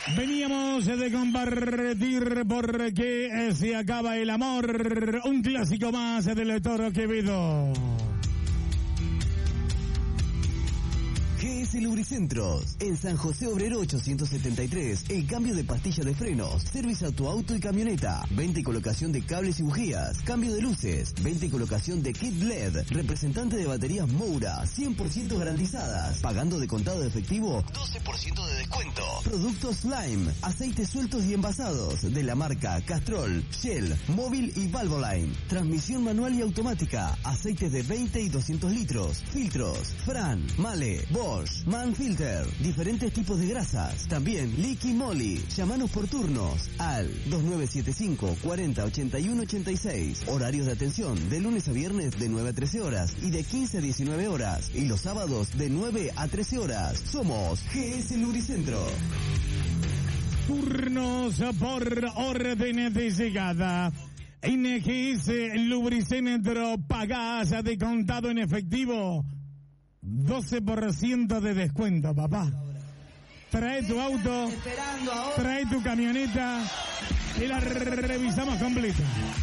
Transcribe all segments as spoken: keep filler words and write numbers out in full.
Veníamos de compartir porque se acaba el amor, un clásico más del Toro Quevedo. G S Lubricentros, en San José Obrero ochocientos setenta y tres, el cambio de pastilla de frenos, servicio a tu auto y camioneta, venta y colocación de cables y bujías, cambio de luces, venta y colocación de kit L E D, representante de baterías Moura, cien por ciento garantizadas, pagando de contado de efectivo, doce por ciento de descuento. Productos Slime, aceites sueltos y envasados, de la marca Castrol, Shell, Móvil y Valvoline, transmisión manual y automática, aceites de veinte y doscientos litros, filtros, Fran, Male, Bosch, Manfilter, diferentes tipos de grasas, también Liqui Moly. Llámanos por turnos al dos nueve siete cinco, cuarenta, ochenta y uno, ochenta y seis. Horarios de atención de lunes a viernes de nueve a trece horas y de quince a diecinueve horas, y los sábados de nueve a trece horas. Somos G S Lubricentro. Turnos por orden de llegada. En G S Lubricentro pagás de contado en efectivo. doce por ciento de descuento, papá. Trae tu auto, trae tu camioneta y la revisamos completa.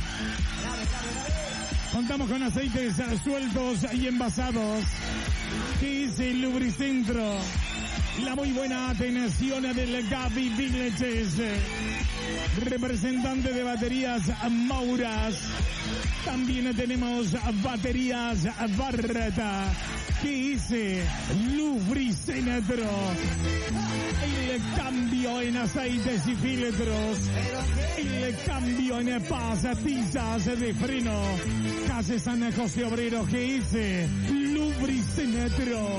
Contamos con aceites sueltos y envasados. ¿Qué es el Lubricentro? La muy buena atención del Gaby Villages, representante de baterías Mauras. También tenemos baterías Barreta. ¿Qué es Lubricentro? El cambio en aceites y filtros, el cambio en pastillas de freno. Calle San José Obrero, G S Lubricentro.